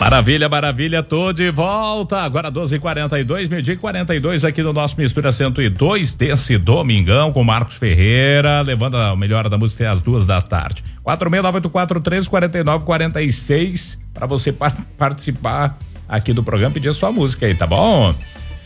Maravilha, maravilha, tô de volta, agora 12h42, meio-dia e 42 aqui no nosso Mistura 102 desse domingão com Marcos Ferreira, levando a melhor da música às 2 da tarde. 46984134946 para você participar aqui do programa, pedir a sua música aí, tá bom?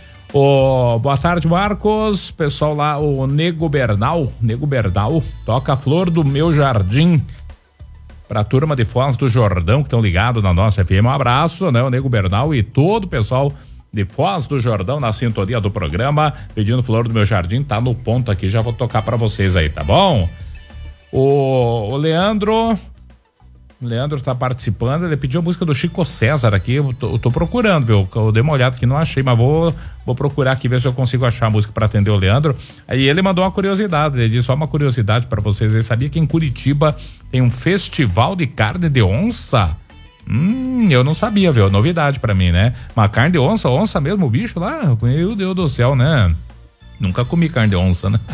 Boa tarde, Marcos, pessoal lá, o Nego Bernal toca a Flor do Meu Jardim pra turma de Foz do Jordão que estão ligados na nossa FM. Um abraço, né? O Nego Bernal e todo o pessoal de Foz do Jordão na sintonia do programa, pedindo Flor do Meu Jardim, tá no ponto aqui, já vou tocar pra vocês aí, tá bom? O Leandro tá participando, ele pediu a música do Chico César aqui, eu tô procurando, viu? Eu dei uma olhada aqui, não achei, mas vou procurar aqui, ver se eu consigo achar a música para atender o Leandro. Aí ele mandou uma curiosidade, ele disse, só uma curiosidade para vocês, ele sabia que em Curitiba tem um festival de carne de onça? Eu não sabia, viu? Novidade para mim, né? Uma carne de onça mesmo, o bicho lá? Meu Deus do céu, né? Nunca comi carne de onça, né?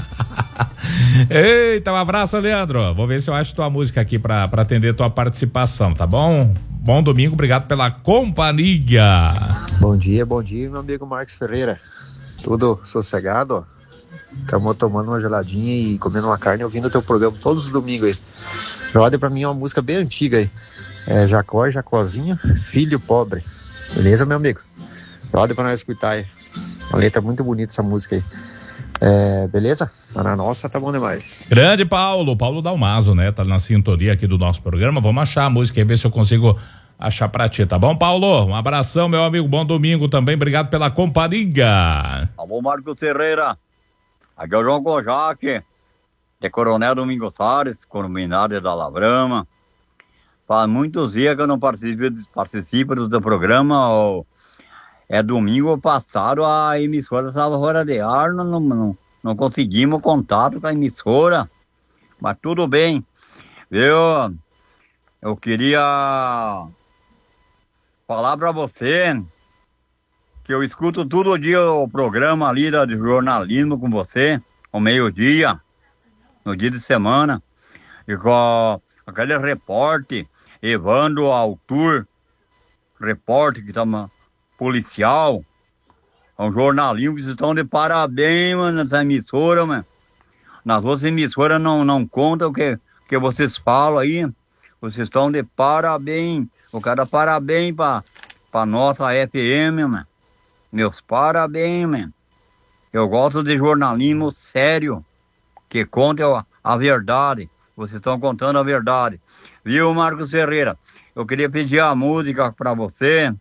Eita, um abraço, Leandro. Vou ver se eu acho tua música aqui pra atender tua participação, tá bom? Bom domingo, obrigado pela companhia. Bom dia, meu amigo Marcos Ferreira. Tudo sossegado? Estamos tomando uma geladinha e comendo uma carne, ouvindo o teu programa todos os domingos aí. Roda pra mim uma música bem antiga aí. É Jacó e Jacózinho, Filho Pobre. Beleza, meu amigo? Roda pra nós escutar aí. Uma letra muito bonita essa música aí. Beleza? Na nossa, tá bom demais. Grande Paulo Dalmaso, né? Tá na sintonia aqui do nosso programa. Vamos achar a música e ver se eu consigo achar pra ti, tá bom, Paulo? Um abração, meu amigo. Bom domingo também. Obrigado pela companhia. Alô, Marcos Ferreira. Aqui é o João Kojac, de Coronel Domingos Soares, comunidade da Lavrama. Faz muitos dias que eu não participo do programa. Domingo passado a emissora estava fora de ar, não conseguimos contato com a emissora, mas tudo bem, viu? Eu queria falar para você que eu escuto todo dia o programa ali de jornalismo com você, ao meio-dia, no dia de semana, e com aquele repórter, Evandro Altur, repórter que tá policial, é um jornalismo que vocês estão de parabéns, mano, nessa emissora, mano. Nas outras emissoras não conta o que vocês falam aí. Vocês estão de parabéns. Eu quero dar parabéns pra nossa FM, mano. Meus parabéns, mano. Eu gosto de jornalismo sério, que conta a verdade. Vocês estão contando a verdade. Viu, Marcos Ferreira? Eu queria pedir a música pra você.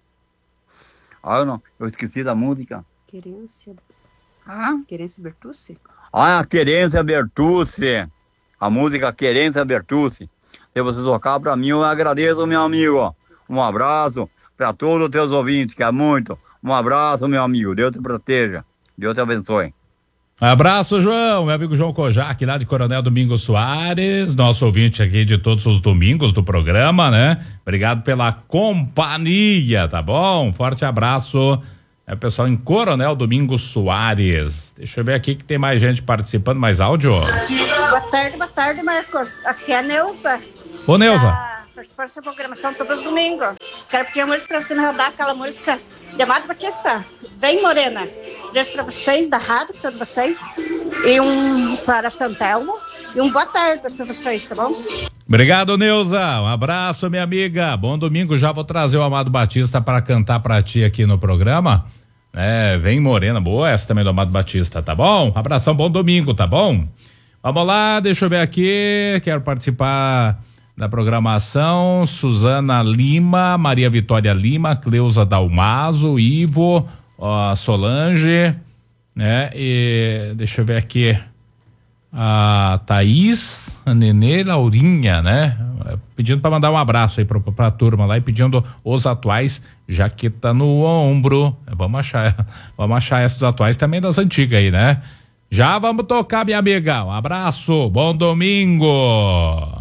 Eu esqueci da música. Querência Bertucci? Querência Bertucci. A música Querência Bertucci. Se você tocar pra mim, eu agradeço, meu amigo. Um abraço pra todos os teus ouvintes, que é muito. Um abraço, meu amigo. Deus te proteja. Deus te abençoe. Abraço, João, meu amigo João Kojac, lá de Coronel Domingos Soares, nosso ouvinte aqui de todos os domingos do programa, né? Obrigado pela companhia, tá bom? Forte abraço, pessoal em Coronel Domingos Soares. Deixa eu ver aqui que tem mais gente participando, mais áudio. Boa tarde, Marcos. Aqui é a Neuza. Ô, Neuza. Participar dessa programação todos os domingos. Quero pedir a música pra você me rodar, aquela música de Amado Batista, Vem Morena. Beijo pra vocês, da rádio, pra vocês, e um para Santelmo, e boa tarde pra vocês, tá bom? Obrigado, Neuza, um abraço, minha amiga, bom domingo. Já vou trazer o Amado Batista para cantar pra ti aqui no programa, Vem Morena, boa essa também do Amado Batista, tá bom? Abração, bom domingo, tá bom? Vamos lá, deixa eu ver aqui, quero participar da programação. Suzana Lima, Maria Vitória Lima, Cleusa Dalmaso, Ivo, Solange, né? E deixa eu ver aqui, a Thaís, a Nenê, Laurinha, né? Pedindo para mandar um abraço aí pra turma lá e pedindo os atuais, Jaqueta no Ombro. Vamos achar esses atuais também das antigas aí, né? Já vamos tocar, minha amiga. Um abraço, bom domingo.